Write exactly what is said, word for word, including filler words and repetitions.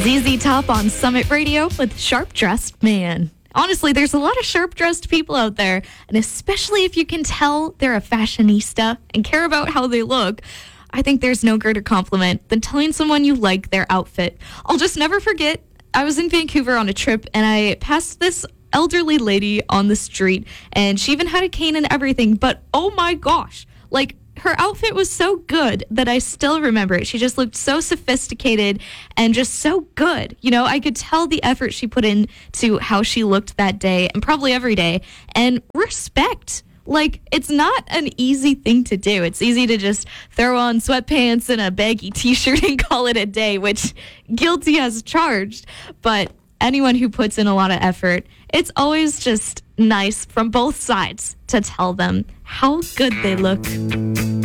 Z Z Top on Summit Radio with Sharp Dressed Man. Honestly, there's a lot of sharp-dressed people out there, and especially if you can tell they're a fashionista and care about how they look, I think there's no greater compliment than telling someone you like their outfit. I'll just never forget, I was in Vancouver on a trip, and I passed this elderly lady on the street, and she even had a cane and everything, but oh my gosh, like, her outfit was so good that I still remember it. She just looked so sophisticated and just so good. You know, I could tell the effort she put into how she looked that day and probably every day. And respect. Like, it's not an easy thing to do. It's easy to just throw on sweatpants and a baggy t-shirt and call it a day, which guilty as charged. But anyone who puts in a lot of effort, it's always just nice from both sides to tell them how good they look.